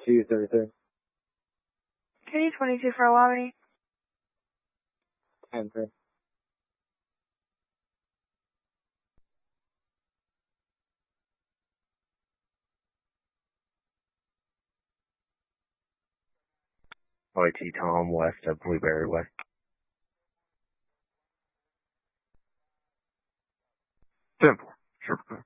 233. KD-22 for Wabity. 10-3. OIT Tom west of Blueberry West. Simple. Sure.